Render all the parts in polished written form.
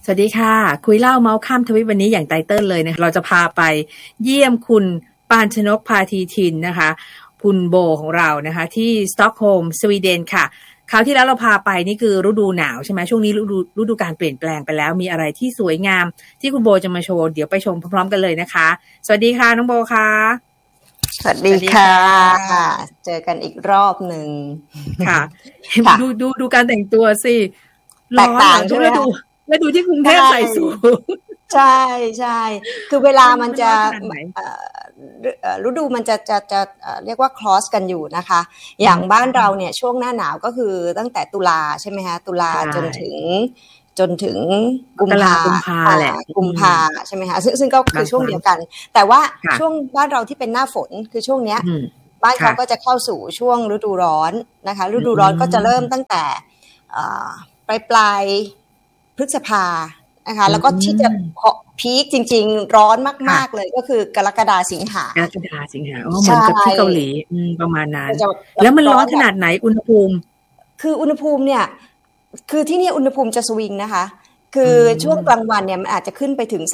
สวัสดีค่ะคุยเล่าเมาส์ข้ามทวีปวันนี้อย่างไตเติ้ลเลยนะคะเราจะพาไปเยี่ยมคุณปานชนกพาทีทินนะคะคุณโบของเรานะคะที่สต็อกโฮล์มสวีเดนค่ะคราวที่แล้วเราพาไปนี่คือฤดูหนาวใช่ไหมช่วงนี้ฤดูการเปลี่ยนแปลงไปแล้วมีอะไรที่สวยงามที่คุณโบจะมาโชว์เดี๋ยวไปชมพร้อมๆกันเลยนะคะสวัสดีค่ะน้องโบค่ะสวัสดีค่ะเจอกันอีกรอบหนึ่งค่ะดูการแต่งตัวสิแตกต่างใช่ไหมแล้วดูที่กรุงเทพใส่สูทใช่ใช่คือเวลามันจะฤดูมันจะเรียกว่า cross กันอยู่นะคะอย่างบ้านเราเนี่ยช่วงหน้าหนาวก็คือตั้งแต่ตุลาใช่ไหมคะตุลาจนถึงกุมภาแหละกุมภาใช่ไหมคะซึ่งก็คือช่วงเดียวกันแต่ว่าช่วงบ้านเราที่เป็นหน้าฝนคือช่วงเนี้ยบ้านเขาก็จะเข้าสู่ช่วงฤดูร้อนนะคะฤดูร้อนก็จะเริ่มตั้งแต่ปลายพฤษภานะคะแล้วก็ที่จะพีคจริงๆร้อนมากๆเลยก็คือกรกฎาสิงหาอ๋อเหมือนกับที่เกาหลีประมาณนั้นแล้วมันร้อนขนาดไหนอุณหภูมิคืออุณหภูมิเนี่ยคือที่นี่อุณหภูมิจะสวิงนะคะคือช่วงกลางวันเนี่ยมันอาจจะขึ้นไปถึง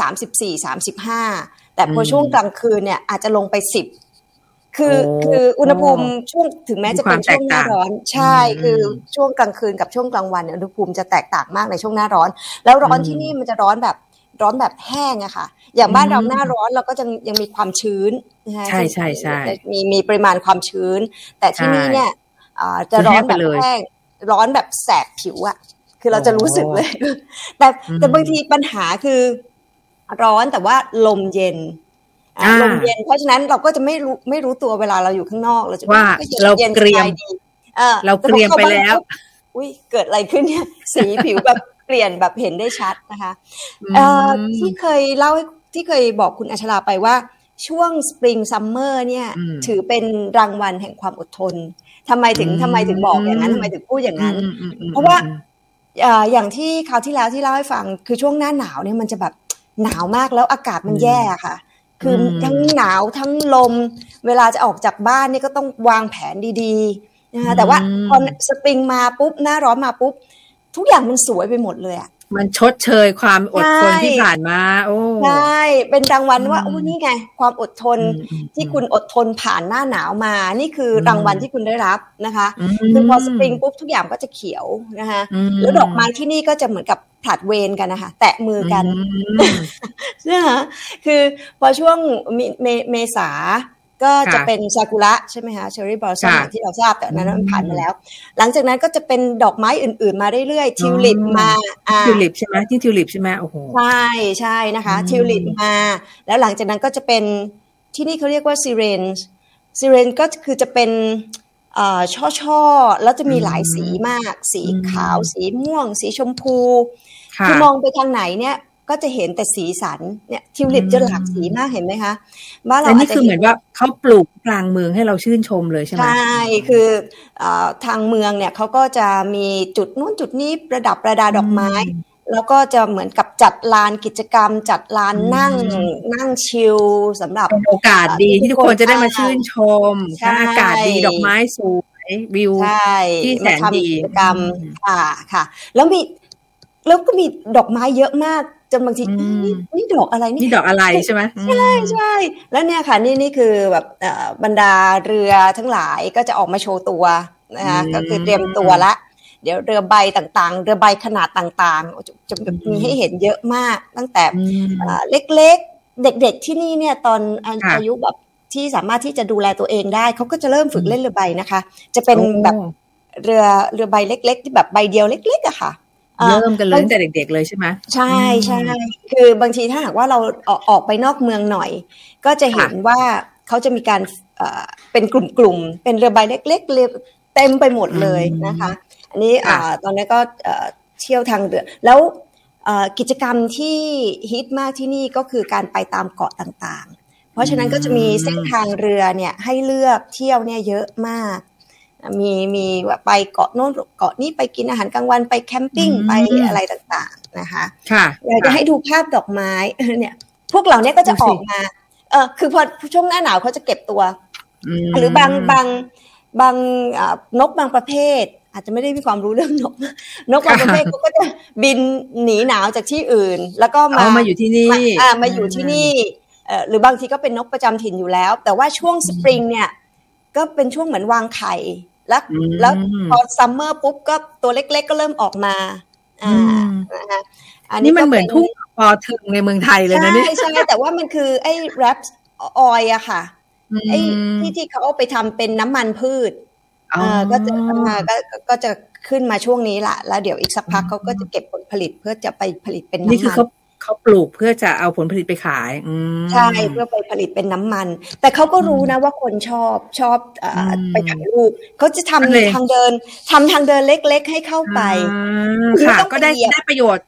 34-35แต่พอช่วงกลางคืนเนี่ยอาจจะลงไป10คืออุณหภูมิช่วงถึงแม้จะเป็นช่วงหน้าร้อนใช่คือช่วงกลางคืนกับช่วงกลางวันเนี่ยอุณหภูมิจะแตกต่างมากในช่วงหน้าร้อนแล้วร้อนที่นี่มันจะร้อนแบบแห้งอะค่ะอย่างบ้านเราหน้าร้อนเราก็ยังมีความชื้นใช่ใช่ใช่มีปริมาณความชื้นแต่ที่นี่เนี่ยจะร้อนแบบแห้งร้อนแบบแสบผิวอะคือเราจะรู้สึกเลยแต่บางทีปัญหาคือร้อนแต่ว่าลมเย็นเพราะฉะนั้นเราก็จะไม่รู้ตัวเวลาเราอยู่ข้างนอกเราจะว่าเราเกรียมไปแล้วอุ้ยเกิดอะไรขึ้นเนี่ยสีผิวแบบเปลี่ยนแบบเห็นได้ชัดนะคะที่เคยเล่าที่เคยบอกคุณอัชราไปว่าช่วงสปริงซัมเมอร์เนี่ยถือเป็นรางวัลแห่งความอดทนทำไมถึงบอกอย่างนั้นทำไมถึงพูดอย่างนั้นเพราะว่าอย่างที่คราวที่แล้วที่เล่าให้ฟังคือช่วงหน้าหนาวเนี่ยมันจะแบบหนาวมากแล้วอากาศมันแย่ค่ะคือทั้งหนาวทั้งลมเวลาจะออกจากบ้านนี่ก็ต้องวางแผนดีๆนะคะแต่ว่าพอสปริงมาปุ๊บหน้าร้อนมาปุ๊บทุกอย่างมันสวยไปหมดเลยอ่ะมันชดเชยความอดทนที่ผ่านมาโอ้ใช่เป็นรางวัลว่าโอ้นี่ไงความอดทนที่คุณอดทนผ่านหน้าหนาวมานี่คือรางวัลที่คุณได้รับนะคะคือพอสปริงปุ๊บทุกอย่างก็จะเขียวนะคะแล้วดอกไม้ที่นี่ก็จะเหมือนกับผลัดเวรกันนะคะแตะมือกันนะคะคือพอช่วงเมษาก็จะเป็นซากุระใช่ไหมคะเชอร์รี่บลอสซัมที่เราทราบแต่นั้นมันผ่านมาแล้วหลังจากนั้นก็จะเป็นดอกไม้อื่นๆมาเรื่อยๆทิวลิปมาทิวลิปใช่ไหมที่ทิวลิปใช่ไหมโอ้โหใช่นะคะทิวลิปมาแล้วหลังจากนั้นก็จะเป็นที่นี่เขาเรียกว่าซีเรนก็คือจะเป็นช่อแล้วจะมีหลายสีมากสีขาวสีม่วงสีชมพูคือมองไปทางไหนเนี่ยก็จะเห็นแต่สีสันเนี่ยทิวลิปจะหลากสีมากเห็นไหมคะบ้านเรานี่คือเหมือนว่าเขาปลูกกลางเมืองให้เราชื่นชมเลยใช่ไหมใช่คือทางเมืองเนี่ยเขาก็จะมีจุดนู้นจุดนี้ประดับประดาดอกไม้แล้วก็จะเหมือนกับจัดลานกิจกรรมจัดลานนั่งชิลสำหรับเป็นโอกาสดีที่ทุกคนจะได้มาชื่นชมอากาศดีดอกไม้สวยวิวที่แสนดีกิจกรรมค่ะแล้วก็มีดอกไม้เยอะมากจนบางทีนี่ดอกอะไรนี่ดอกอะไรใช่ไหมใช่แล้วเนี่ยค่ะนี่คือแบบบรรดาเรือทั้งหลายก็จะออกมาโชว์ตัวนะคะก็คือเตรียมตัวละเดี๋ยวเรือใบต่างๆเรือใบขนาดต่างๆจะมีให้เห็นเยอะมากตั้งแต่เล็กๆเด็กๆที่นี่เนี่ยตอนอายุแบบที่สามารถที่จะดูแลตัวเองได้เขาก็จะเริ่มฝึกเล่นเรือใบนะคะจะเป็นแบบเรือใบเล็กๆที่แบบใบเดียวเล็กๆอะค่ะเริ่มกันเลยตั้งแต่เด็กๆเลยใช่ไหมใช่ใช่คือบางทีถ้าหากว่าเราออกไปนอกเมืองหน่อยก็จะเห็นว่าเขาจะมีการเป็นกลุ่มๆเป็นเรือใบเล็กๆเรือเต็มไปหมดเลยนะคะอันนี้ตอนนี้ก็เที่ยวทางเรือแล้วกิจกรรมที่ฮิตมากที่นี่ก็คือการไปตามเกาะต่างๆเพราะฉะนั้นก็จะมีเส้นทางเรือเนี่ยให้เลือกเที่ยวเนี่ยเยอะมากมีไปเกาะโน้นเกาะนี้ไปกินอาหารกลางวันไปแคมปิ้งไปอะไรต่างๆนะคะอยากจะให้ดูภาพดอกไม้เนี่ยพวกเราเนี่ยก็จะออกมาคือพอช่วงหน้าหนาวเขาจะเก็บตัวหรือบางนกบางประเภทอาจจะไม่ได้มีความรู้เรื่องนกบางประเภทเขาก็จะบินหนีหนาวจากที่อื่นแล้วก็มาอยู่ที่นี่มาอยู่ที่นี่หรือบางทีก็เป็นนกประจำถิ่นอยู่แล้วแต่ว่าช่วงสปริงเนี่ยก็เป็นช่วงเหมือนวางไข่แล้วพอซัมเมอร์ปุ๊บก็ตัวเล็กๆก็เริ่มออกมานะคะอันนี้มันเหมือนทุ่งปอถึงในเมืองไทยเลยนะนี่ใช่แต่ว่ามันคือไอ้แรปออยล์อะค่ะไอ้ที่เขาเอาไปทำเป็นน้ำมันพืชก็จะขึ้นมาช่วงนี้ละแล้วเดี๋ยวอีกสักพักเขาก็จะเก็บผลผลิตเพื่อจะไปผลิตเป็นน้ำมันนี่คือเขาปลูกเพื่อจะเอาผลผลิตไปขายใช่เพื่อไปผลิตเป็นน้ำมันแต่เขาก็รู้นะว่าคนชอบไปถ่ายรูปเขาจะทำทางเดินเล็กๆให้เข้าไปค่ะก็ได้ประโยชน์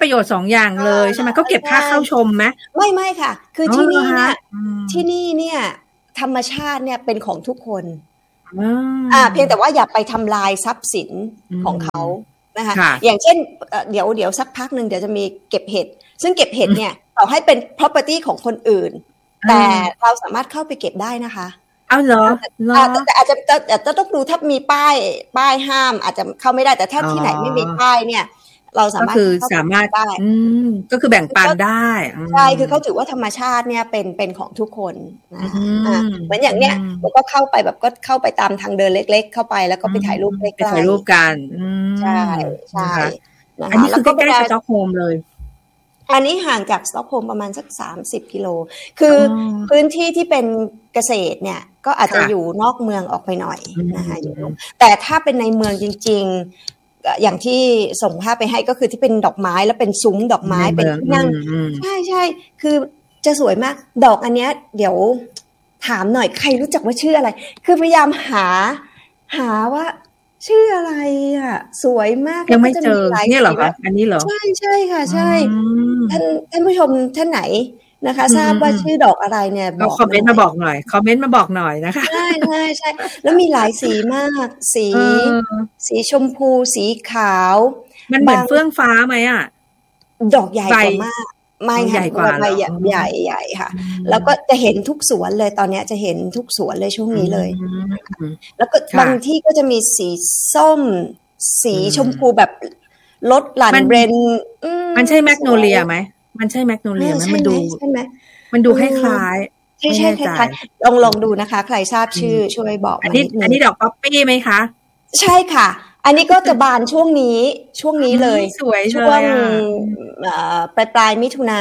2อย่างเลยใช่ไหมก็เก็บค่าเข้าชมไหมไม่ค่ะคือที่นี่เนี่ยธรรมชาติเนี่ยเป็นของทุกคนเพียงแต่ว่าอย่าไปทำลายทรัพย์สินของเขานะคะอย่างเช่นเดี๋ยวสักพักนึงเดี๋ยวจะมีเก็บเห็ดซึ่งเก็บเห็ดเนี่ยต่อให้เป็น property ของคนอื่นแต่เราสามารถเข้าไปเก็บได้นะคะเอาเหรอแต่อาจจะต้องดูถ้ามีป้ายห้ามอาจจะเข้าไม่ได้แต่ถ้าที่ไหนไม่มีป้ายเนี่ยเราสามารถได้ก็คือแบ่งปันได้ใช่คือเขาถือว่าธรรมชาติเนี่ยเป็นของทุกคนเหมือนอย่างเนี้ยผมก็เข้าไปแบบก็เข้าไปตามทางเดินเล็กๆเข้าไปแล้วก็ไปถ่ายรูปใกล้ๆถ่ายรูปกันใช่อันนี้คือใกล้ๆสต็อกโฮล์มเลยอันนี้ห่างจากสต็อกโฮล์มประมาณสัก30กิโลคือพื้นที่ที่เป็นเกษตรเนี่ยก็อาจจะอยู่นอกเมืองออกไปหน่อยนะคะแต่ถ้าเป็นในเมืองจริงๆอย่างที่ส่งภาพไปให้ก็คือที่เป็นดอกไม้แล้วเป็นซุ้มดอกไม้เป็นที่นั่งใช่คือจะสวยมากดอกอันเนี้ยเดี๋ยวถามหน่อยใครรู้จักว่าชื่ออะไรคือพยายามหาว่าชื่ออะไรอ่ะสวยมากยังไม่เจอเนี่ยเหรอคะอันนี้เหรอใช่ค่ะใช่ท่านผู้ชมท่านไหนนะคะทราบว่าชื่อดอกอะไรเนี่ยคอมเมนต์มาบอกหน่อยนะคะใช่แล้วมีหลายสีมากสีชมพูสีขาวมันเหมือนเฟื่องฟ้าไหมอ่ะดอกใหญ่กว่ามากไม่ใหญ่กว่าใหญ่ค่ะแล้วก็จะเห็นทุกสวนเลยตอนนี้จะเห็นทุกสวนเลยช่วงนี้เลยแล้วก็บางที่ก็จะมีสีส้มสีชมพูแบบลดหลั่นเบรนมันใช่แมกโนเลียไหมมันใช่แมกโนเลียไหมมันดูคล้ายใช่คล้ายลองดูนะคะใครทราบชื่อช่วยบอกอันนี้ดอกป๊อปปี้ไหมคะใช่ค่ะอันนี้ก็จะบานช่วงนี้เลยสวยช่วงปลายมิถุนา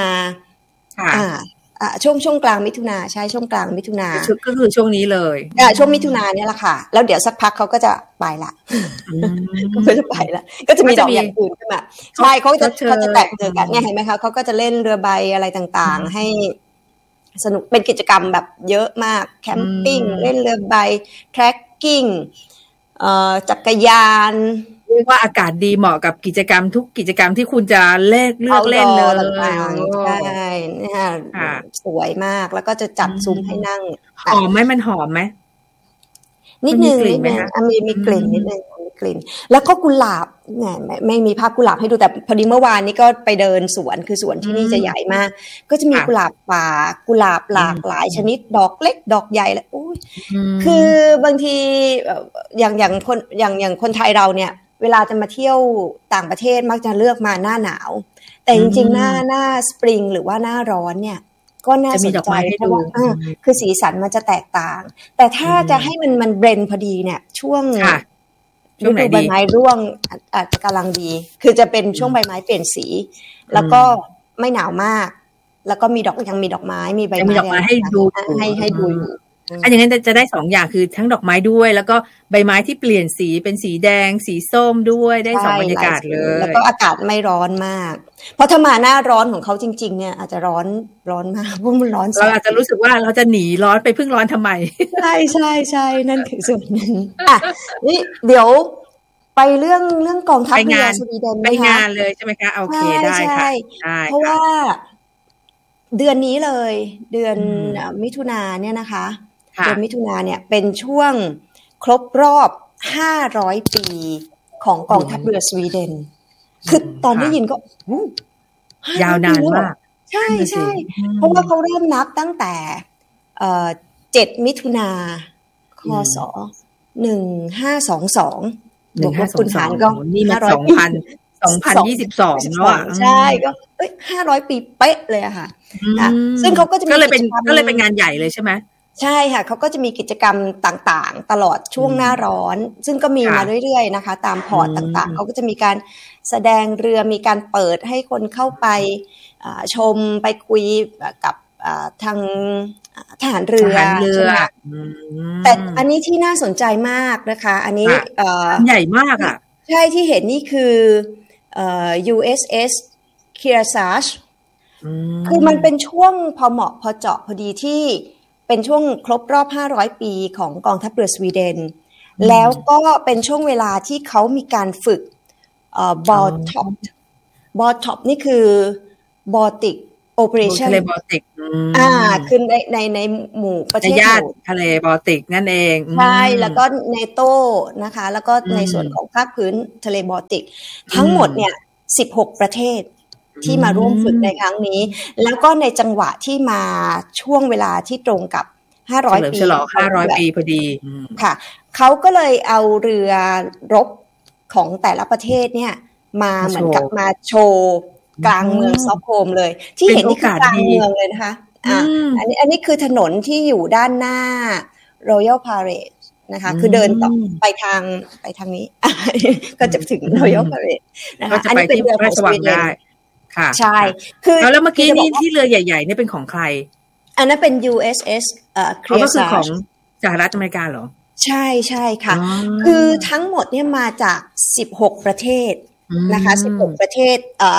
ช่วงกลางมิถุนาใช่ช่วงกลางมิถุนาก็คือช่วงนี้เลยช่วงมิถุนาเนี่ยแหละค่ะแล้วเดี๋ยวสักพักเขาก็จะไปละก็จะไปละก็จะมีดอกอย่างอื่นขึ้นมาใช่เขาจะแตกเจอกันเนี่ยเห็นไหมคะเขาก็จะเล่นเรือใบอะไรต่างๆให้สนุกเป็นกิจกรรมแบบเยอะมากแคมปิ้งเล่นเรือใบแทร็กกิ้งจักรยานเรียกว่าอากาศดีเหมาะกับกิจกรรมทุกกิจกรรมที่คุณจะเลือกเล่นเลยใช่เนี่ยสวยมากแล้วก็จะจัดซุ้มให้นั่งหอมไหมมันหอมไหมนิดนึงมีกลิ่นนิดนึงมีกลิ่นแล้วก็กุหลาบเนี่ยไม่มีภาพกุหลาบให้ดูแต่พอดีเมื่อวานนี้ก็ไปเดินสวนคือสวนที่นี่จะใหญ่มากก็จะมีกุหลาบป่ากุหลาบหลากหลายชนิดดอกเล็กดอกใหญ่แล้วคือบางทีอย่างคนไทยเราเนี่ยเวลาจะมาเที่ยวต่างประเทศมักจะเลือกมาหน้าหนาวแต่จริงๆหน้าสปริงหรือว่าหน้าร้อนเนี่ยก็น่าสนใจเพราะว่าคือสีสันมันจะแตกต่างแต่ถ้าจะให้มันเบรนพอดีเนี่ยช่วงฤดูใบไม้ร่วงอาจจะกำลังดีคือจะเป็นช่วงใบไม้เปลี่ยนสีแล้วก็ไม่หนาวมากแล้วก็ยังมีดอกไม้มีใบไม้ให้ดูอยู่อันอย่างนั้นจะได้2อย่างคือทั้งดอกไม้ด้วยแล้วก็ใบไม้ที่เปลี่ยนสีเป็นสีแดงสีส้มด้วยได้2บรรยากาศเลยแล้วก็อากาศไม่ร้อนมากเพราะถ้ามาหน้าร้อนของเขาจริงๆเนี่ยอาจจะร้อนมากเพราะมันร้อนเราอาจจะรู้สึกว่าเราจะหนีร้อนไปพึ่งร้อนทำไมใช่นั่นคือส่วนนึงนี่เดี๋ยวไปเรื่องกองทัพเรือสวีเดนไปงานเลยใช่ไหมคะโอเคได้ค่ะเพราะว่าเดือนนี้เลยเดือนมิถุนาเนี่ยนะคะเดือนมิถุนาเนี่ยเป็นช่วงครบรอบ500ปีของกองทัพเรือสวีเดนคือตอนได้ยินก็ยาวนานมากใช่เพราะว่าเขาเริ่มนับตั้งแต่7มิถุนาคศ1522บวกลบคูณหารก็นี่มัน 2022แล้วอ่ะใช่ก็500 ปีเป๊ะเลยอะค่ะซึ่งเขาก็จะมีก็เลยเป็นงานใหญ่เลยใช่ไหมใช่ค่ะเขาก็จะมีกิจกรรมต่างๆตลอดช่วงหน้าร้อนซึ่งก็มีมาเรื่อยๆนะคะตามพอร์ตต่างๆเขาก็จะมีการแสดงเรือมีการเปิดให้คนเข้าไปชมไปคุยกับทางทหารเรือใช่ไหมแต่อันนี้ที่น่าสนใจมากนะคะอันนี้ใหญ่มากอ่ะใช่ที่เห็นนี่คือUSS Kearsarge คือมันเป็นช่วงพอเหมาะพอเจาะพอดีที่เป็นช่วงครบรอบ500 ปีของกองทัพเรือสวีเดนแล้วก็เป็นช่วงเวลาที่เขามีการฝึกบอลท็อปนี่คือ Baltic Operation ทะเลบอลติกคือในหมู่ประเทศญาติทะเลบอลติกนั่นเองใช่แล้วก็เนโต้นะคะแล้วก็ในส่วนของภาคพื้นทะเลบอลติกทั้งหมดเนี่ย16 ประเทศที่มาร่วมฝึกในครั้งนี้แล้วก็ในจังหวะที่มาช่วงเวลาที่ตรงกับ500 ปีฉลอง500 ปีพอดีค่ะเขาก็เลยเอาเรือรบของแต่ละประเทศเนี่ยมาเหมือนกับมาโชว์กลางเมืองสต็อกโฮล์มเลยที่เห็นนี่คือกลางเมืองเลยนะคะอันนี้คือถนนที่อยู่ด้านหน้า Royal Parade นะคะคือเดินต่อไปทางนี้ก็จะถึง Royal Parade นะคะอันนี้เป็นเรือของสวีเดนค่ะใช่คือแล้วเมื่อกี้นี่ที่เรือใหญ่ๆนี่เป็นของใครอันนั้นเป็น USS Kearsarge ก็คือของสหรัฐอเมริกาเหรอใช่ค่ะคือทั้งหมดเนี่ยมาจาก16 ประเทศนะคะ16 ประเทศ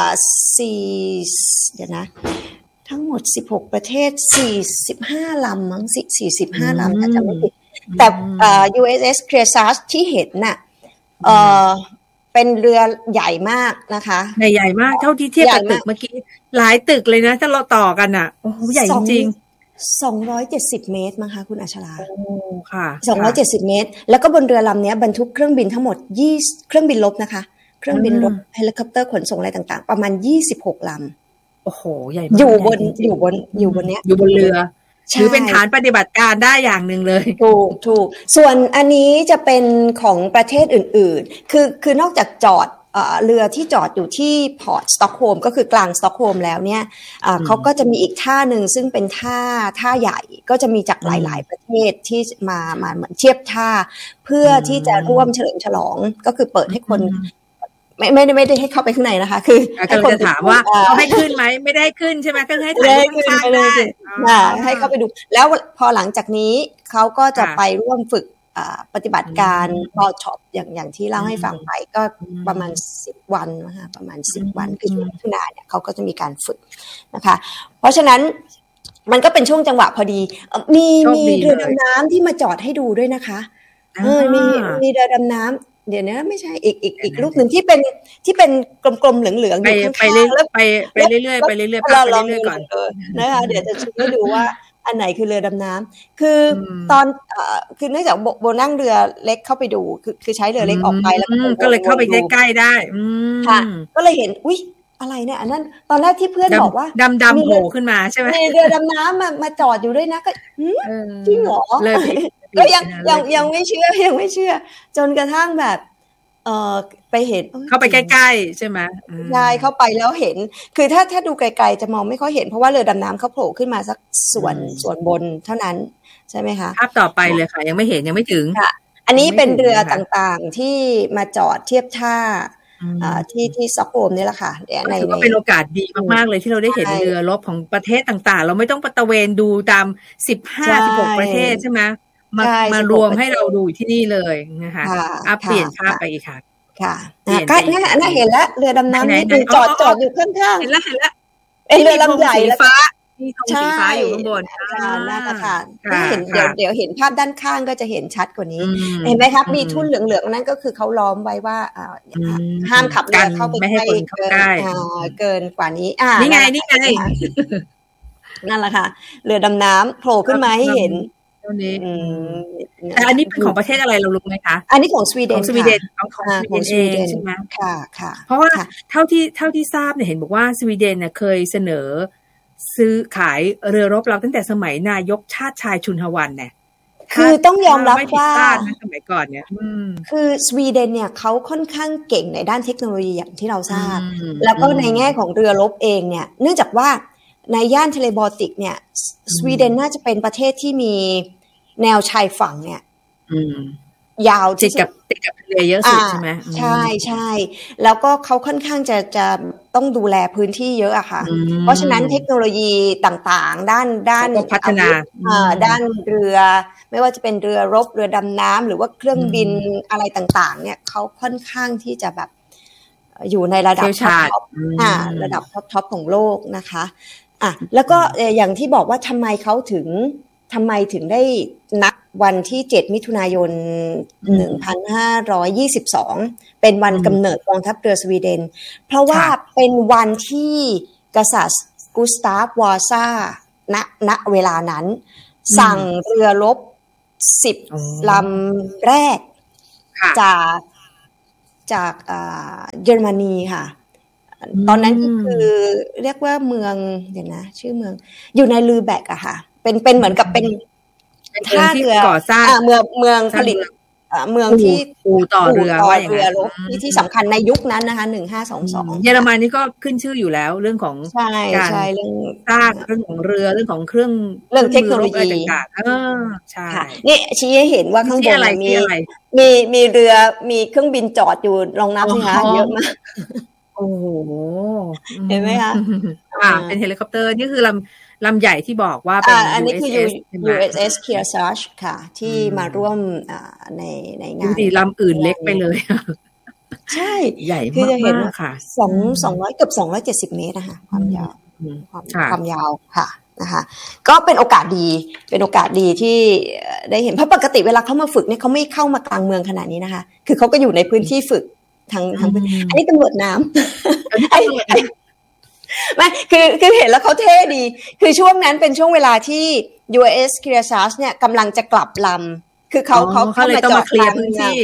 เดี๋ยวนะทั้งหมด16 ประเทศ45 ลำมั้ง45 ลำถ้าจำไม่ผิดแต่ USS Kearsarge ที่เห็นน่ะเป็นเรือใหญ่มากนะคะใหญ่มากเท่าที่เทียบกับตึกเมื่อกี้หลายตึกเลยนะถ้าเราต่อกันอ่ะโอ้โหใหญ่จริง 270 เมตรมั้งคะคุณอัชราค่ะ 270 เมตรแล้วก็บนเรือลำนี้บรรทุกเครื่องบินทั้งหมดเครื่องบินรบนะคะเครื่องบินรบเฮลิคอปเตอร์ขนส่งอะไรต่างๆประมาณ26 ลำโอ้โหใหญ่มากอยู่บนเนี้ยอยู่บนเรือถือเป็นฐานปฏิบัติการได้อย่างหนึ่งเลยถูกส่วนอันนี้จะเป็นของประเทศอื่นๆคือนอกจากจอดเรือที่จอดอยู่ที่พอร์ตสต็อกโฮล์มก็คือกลางสต็อกโฮล์มแล้วเนี่ยเขาก็จะมีอีกท่าหนึ่งซึ่งเป็นท่าใหญ่ก็จะมีจากหลายๆประเทศที่มาเหมือนเทียบท่าเพื่อที่จะร่วมเฉลิมฉลองก็คือเปิดให้คนไม่ได้ให้เข้าไปข้างในนะคะคือให้คนถามว่าเขาให้ขึ้นไหมไม่ได้ขึ้นใช่ไหมก็ให้ถ่ายรูปข้างได้ให้เข้าไปดูแล้วพอหลังจากนี้เขาก็จะไปร่วมฝึกปฏิบัติการบอลช็อปอย่างที่เล่าให้ฟังไปก็ประมาณ10 วันนะคะประมาณ10 วันคือช่วงมิถุนายนเนี่ยเขาก็จะมีการฝึกนะคะเพราะฉะนั้นมันก็เป็นช่วงจังหวะพอดีมีเรือดำน้ำที่มาจอดให้ดูด้วยนะคะมีเรือดำน้ำเดี๋ยวนะไม่ใช่อีกรูปหนึ่งที่เป็นกลมๆเหลืองๆอยู่ข้างๆแล้วไปเรื่อยๆไปเรื่อยๆเราลองก่อนนะคะเดี๋ยวจะช่วยดูว่าอันไหนคือเรือดำน้ำคือตอนคือเนื่องจากโบนั่งเรือเล็กเข้าไปดูคือใช้เรือเล็กออกไปแล้วก็เลยเข้าไปใกล้ๆได้ค่ะก็เลยเห็นอุ๊ยอะไรเนี่ยอันนั้นตอนแรกที่เพื่อนบอกว่าดำโผล่ขึ้นมาใช่ไหมมีเรือดำน้ำมาจอดอยู่ด้วยนะก็จริงเหรอก็ยังไม่เชื่อจนกระทั่งแบบไปเห็นเข้าไปใกล้ๆใช่ไหมใช่เข้าไปแล้วเห็นคือถ้าดูไกลๆจะมองไม่ค่อยเห็นเพราะว่าเรือดำน้ำเขาโผล่ขึ้นมาสักส่วนบนเท่านั้นใช่ไหมคะภาพต่อไปเลยค่ะยังไม่เห็นยังไม่ถึงค่ะอันนี้เป็นเรือต่างๆที่มาจอดเทียบท่าที่สต็อกโฮล์มนี่แหละค่ะถือว่าเป็นโอกาสดีมากๆเลยที่เราได้เห็นเรือรบของประเทศต่างๆเราไม่ต้องตระเวนดูตาม15-16 ประเทศใช่ไหมมารวมให้เราดูที่นี่เลยนะคะเปลี่ยนภาพไปอีกค่ะค่ะก็น่าเห็นแล้วเรือดำน้ำนี่จอดอยู่ข้างๆเห็นแล้วเรือลำใหญ่แล้วมีธงสีฟ้าอยู่ข้างบนน่าจะค่ะเห็นเดี๋ยวเห็นภาพด้านข้างก็จะเห็นชัดกว่านี้เห็นไหมครับมีทุ่นเหลืองๆนั่นก็คือเขาล้อมไว้ว่าห้ามขับเรือเข้าไปใกล้เกินกว่านี้นี่ไงนั่นแหละค่ะเรือดำน้ำโผล่ขึ้นมาให้เห็นแต่อันนี้เป็นของประเทศอะไรเรารู้ไหมคะอันนี้ของสวีเดนของสวีเดนเองใช่ไหมค่ะเพราะว่าเท่าที่ทราบเนี่ยเห็นบอกว่าสวีเดนเนี่ยเคยเสนอซื้อขายเรือรบเราตั้งแต่สมัยนายกชาติชายชุนหวันเนี่ยคือต้องยอมรับว่าสมัยก่อนเนี่ยคือสวีเดนเนี่ยเขาค่อนข้างเก่งในด้านเทคโนโลยีอย่างที่เราทราบแล้วก็ในแง่ของเรือรบเองเนี่ยเนื่องจากว่าในย่านทะเลบอลติกเนี่ยสวีเดนน่าจะเป็นประเทศที่มีแนวชายฝั่งเนี่ยยาวติดกับทะเลเยอะสุดใช่ไหมใช่ใช่แล้วก็เขาค่อนข้างจะต้องดูแลพื้นที่เยอะอะค่ะเพราะฉะนั้นเทคโนโลยีต่างๆด้านพัฒนาด้านเรือไม่ว่าจะเป็นเรือรบเรือดำน้ำหรือว่าเครื่องบินอะไรต่างๆเนี่ยเขาค่อนข้างที่จะแบบอยู่ในระดับท็อปของโลกนะคะแล้วก็อย่างที่บอกว่าทำไมถึงได้นับวันที่7มิถุนายน1522เป็นวันกำเนิดกองทัพเรือสวีเดนเพราะว่าเป็นวันที่กษัตริย์กุสตาฟวาซ่าณเวลานั้นสั่งเรือรบ10ลำแรกจากเยอรมนีค่ะตอนนั้นก็คือเรียกว่าเมืองเดี๋ยวนะชื่อเมืองอยู่ในลูแบกอะค่ะเป็นเหมือนกับเป็นท่าเรือก่อสร้างเมืองผลิตเมืองที่ปูต่อเรือรบที่สำคัญในยุคนั้นนะคะ1522 เยอรมันนี่ก็ขึ้นชื่ออยู่แล้วเรื่องของการเรื่องสร้างเรื่องของเรือเรื่องของเครื่องเทคโนโลยีต่างๆใช่นี่ชี้ให้เห็นว่าข้างบนมีเรือมีเครื่องบินจอดอยู่ลองนับสิคะเยอะมากโอ้โหเห็นไหมคะเป็นเฮลิคอปเตอร์นี่คือลำใหญ่ที่บอกว่าเป็นอันนี้คือ USS Kearsarge ค่ะที่มาร่วมในงานลำอื่นเล็กไปเลยใช่ใหญ่มากค่ะ 200เกือบ270เมตรนะคะความยาวค่ะนะคะก็เป็นโอกาสดีที่ได้เห็นเพราะปกติเวลาเขามาฝึกเนี่ยเขาไม่เข้ามากลางเมืองขนาดนี้นะคะคือเขาก็อยู่ในพื้นที่ฝึกทางอันนี้ตำรวจน้ำไม่คือเห็นแล้วเขาเท่ดีคือช่วงนั้นเป็นช่วงเวลาที่ USS Kearsarge เนี่ยกำลังจะกลับลำคือเขาเข้ามาจอดกลางเมือง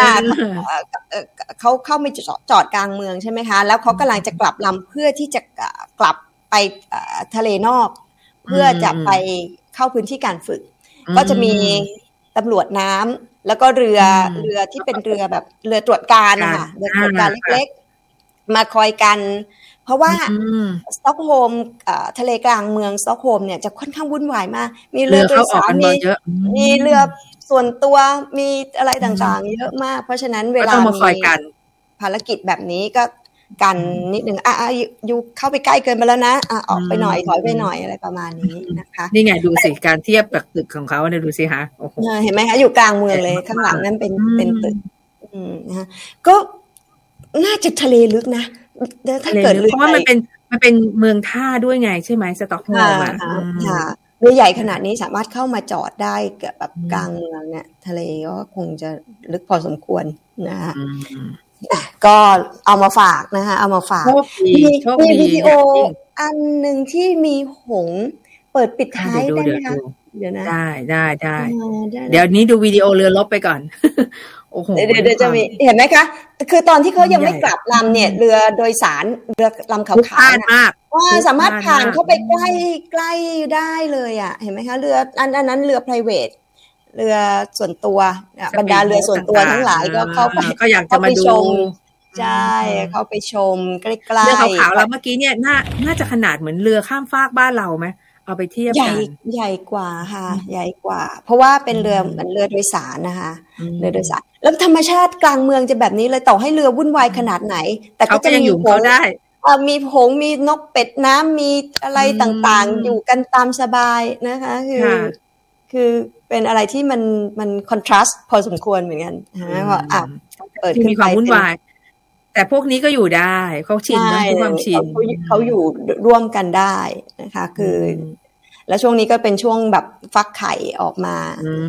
เขาเข้ามาจอดกลางเมืองใช่ไหมคะแล้วเขากำลังจะกลับลำเพื่อที่จะกลับไปทะเลนอกเพื่อจะไปเข้าพื้นที่การฝึกก็จะมีตำรวจน้ำแล้วก็เรือที่เป็นเรือแบบเรือตรวจการนะคะเรือตรวจการเล็กๆมาคอยกันเพราะว่าสต็อกโฮล์มทะเลกลางเมืองสต็อกโฮล์มเนี่ยจะค่อนข้างวุ่นวายมากมีเรือโดยสารมีเรือส่วนตัวมีอะไรต่างๆเยอะมากเพราะฉะนั้นเวลามีภารกิจแบบนี้ก็กันนิดนึงอยู่เข้าไปใกล้เกินไปแล้วนะออกไปหน่อยถอยไปหน่อยอะไรประมาณนี้นะคะนี่ไงดูสิการเทียบกับตึกของเขาเนี่ยดูสิคะโอ้โหเห็นไหมคะอยู่กลางเมืองเลยข้างหลังนั้นเป็นตึกนะคะก็น่าจะทะเลลึกนะถ้าเกิดเพราะว่ามันเป็นเมืองท่าด้วยไงใช่ไหมสต็อกโฮล์มค่ะเรือใหญ่ขนาดนี้สามารถเข้ามาจอดได้แบบกลางเมืองเนี่ยทะเลก็คงจะลึกพอสมควรนะคะก็เอามาฝากนะคะเอามาฝากมีวิดีโออันหนึ่งที่มีหงเปิดปิดท้ายได้ไหมคะเดี๋ยวนะได้เดี๋ยวนี้ดูวิดีโอเรือรบไปก่อนโอ้โหเดี๋ยวจะมีเห็นไหมคะคือตอนที่เขายังไม่กลับลำเนี่ยเรือโดยสารเรือลำขาวๆมากว่าสามารถผ่านเข้าไปใกล้ได้เลยอ่ะเห็นไหมคะเรืออันนั้นเรือ private เรือส่วนตัวบรรดาเรือส่วนตัวทั้งหลายก็เข้าไปก็อยากจะมาดูใช่เข้าไปชมใกล้ๆเรือขาวๆแล้วเมื่อกี้เนี่ยน่าจะขนาดเหมือนเรือข้ามฟากบ้านเราไหมเอาไปเทียบกันใหญ่กว่าค่ะใหญ่กว่าเพราะว่าเป็นเรือเหมือนเรือโดยสารนะคะเรือโดยสารแล้วธรรมชาติกลางเมืองจะแบบนี้เลยต่อให้เรือวุ่นวายขนาดไหนแต่ก็จะมีหงได้มีหงมีนกเป็ดน้ำมีอะไรต่างๆอยู่กันตามสบายนะคะคือเป็นอะไรที่มันคอนทราสต์พอสมควรเหมือนกันนะเพราะเปิดมีความวุ่นวายแต่พวกนี้ก็อยู่ได้เขาชินนะความชินเขาอยู่ร่วมกันได้นะคะคือแล้วช่วงนี้ก็เป็นช่วงแบบฟักไข่ออกมา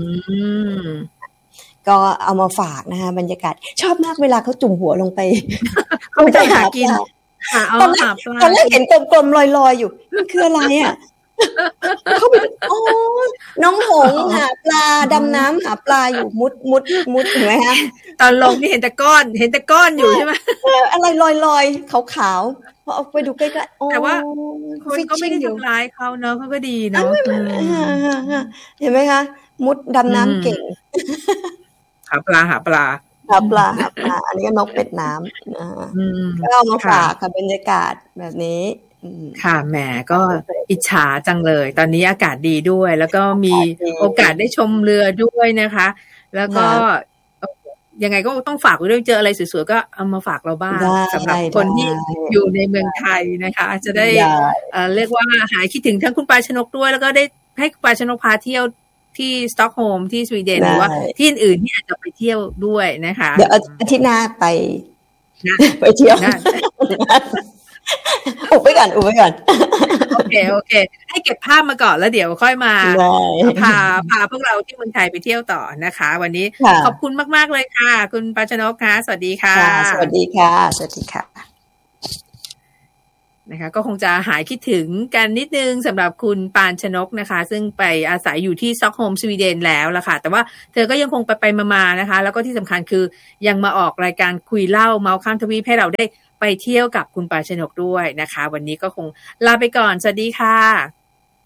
ก็เอามาฝากนะคะบรรยากาศชอบมากเวลาเขาจุ่มหัวลงไปเขาจะหากินตอนแรกเห็นกลมๆลอยๆอยู่มันคืออะไรอ่ะเขาไปน้องหงหาปลาดำน้ำหาปลาอยู่มุดเห็นไหมคะตอนลงนี่เห็นแต่ก้อนอยู่ใช่ไหมอะไรลอยขาวพอเอาไปดูใกล้ๆแต่ว่าคนก็ไม่ได้ทำร้ายเขาเนาะเขาก็ดีเนาะเห็นไหมคะมุดดำน้ำเก่งหาปลาหาปลาอันนี้ก็นกเป็ดน้ำนะก็เอามาฝากค่ะบรรยากาศแบบนี้ค่ะแหมก็อิจฉาจังเลยตอนนี้อากาศดีด้วยแล้วก็มีโอกาสได้ชมเรือด้วยนะคะแล้วก็ยังไงก็ต้องฝากเรื่องเจออะไรสวยๆก็เอามาฝากเราบ้างสำหรับคนที่อยู่ในเมืองไทยนะคะจะได้เรียกว่าหายคิดถึงทั้งคุณปาชนกด้วยแล้วก็ได้ให้คุณปาชนกพาเที่ยวที่สต็อกโฮล์มที่สวีเดนหรือว่าที่อื่นๆที่อาจจะไปเที่ยวด้วยนะคะเดี๋ยวอาทิตย์หน้าไปเที่ยวอุบไว้ก่อนโอเคให้เก็บภาพมาก่อนแล้วเดี๋ยวค่อยมาพาพวกเราที่เมืองไทยไปเที่ยวต่อนะคะวันนี้ขอบคุณมากๆเลยค่ะคุณปาชนกค่ะสวัสดีค่ะสวัสดีค่ะนะคะก็คงจะหายคิดถึงกันนิดนึงสำหรับคุณปานชนกนะคะซึ่งไปอาศัยอยู่ที่สต็อกโฮล์มสวีเดนแล้วล่ะค่ะแต่ว่าเธอก็ยังคงไปมาๆนะคะแล้วก็ที่สำคัญคือยังมาออกรายการคุยเล่าเมาส์ข้ามทวีปให้เราได้ไปเที่ยวกับคุณปานชนกด้วยนะคะวันนี้ก็คงลาไปก่อนสวัสดีค่ะ